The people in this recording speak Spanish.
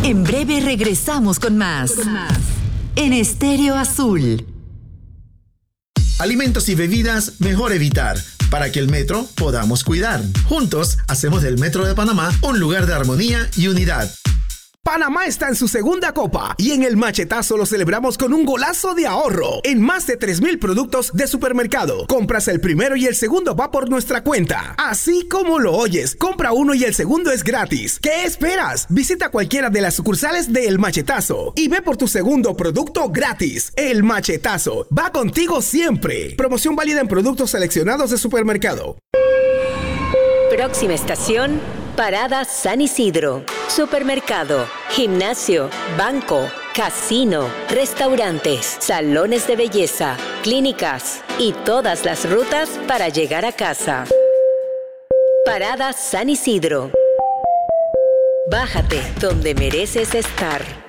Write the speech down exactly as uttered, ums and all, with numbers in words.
En breve regresamos con más. Con más. En Estéreo Azul. Alimentos y bebidas mejor evitar, para que el metro podamos cuidar. Juntos hacemos del Metro de Panamá un lugar de armonía y unidad. Panamá está en su segunda copa y en el machetazo lo celebramos con un golazo de ahorro en más de tres mil productos de supermercado. Compras el primero y el segundo va por nuestra cuenta. Así como lo oyes, compra uno y el segundo es gratis. ¿Qué esperas? Visita cualquiera de las sucursales de El Machetazo y ve por tu segundo producto gratis. El Machetazo va contigo siempre. Promoción válida en productos seleccionados de supermercado. Próxima estación, Parada San Isidro. Supermercado, gimnasio, banco, casino, restaurantes, salones de belleza, clínicas y todas las rutas para llegar a casa. Parada San Isidro. Bájate donde mereces estar.